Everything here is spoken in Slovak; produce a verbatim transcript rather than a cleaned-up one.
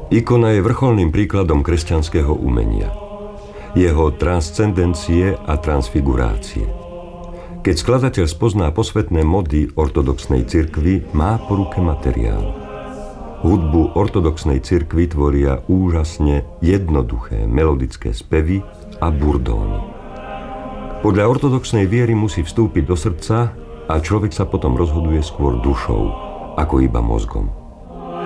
Ikona je vrcholným príkladom kresťanského umenia, jeho transcendencie a transfigurácie. Keď skladateľ spozná posvetné mody ortodoxnej cirkvi, má po ruke materiál. Hudbu ortodoxnej cirkvi tvoria úžasne jednoduché melodické spevy a burdóny. Podľa ortodoxnej viery musí vstúpiť do srdca a človek sa potom rozhoduje skôr dušou, ako iba mozgom.